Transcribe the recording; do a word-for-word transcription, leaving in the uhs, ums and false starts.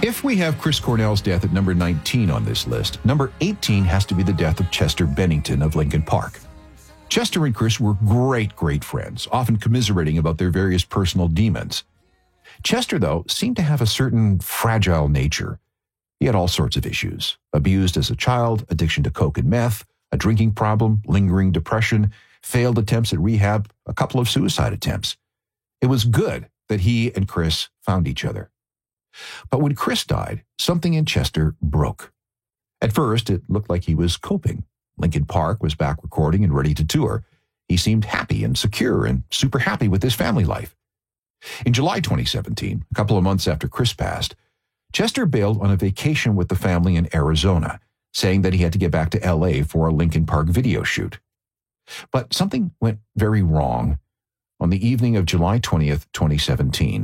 If we have Chris Cornell's death at number nineteen on this list, number eighteen has to be the death of Chester Bennington of Lincoln Park. Chester and Chris were great, great friends, often commiserating about their various personal demons. Chester, though, seemed to have a certain fragile nature. He had all sorts of issues: abused as a child, addiction to coke and meth, a drinking problem, lingering depression, failed attempts at rehab, a couple of suicide attempts. It was good that he and Chris found each other. But when Chris died, something in Chester broke. At first, it looked like he was coping. Lincoln Park was back recording and ready to tour. He seemed happy and secure and super happy with his family life. In July twenty seventeen, a couple of months after Chris passed, Chester bailed on a vacation with the family in Arizona, saying that he had to get back to L A for a Lincoln Park video shoot. But something went very wrong. On the evening of July twentieth, twenty seventeen,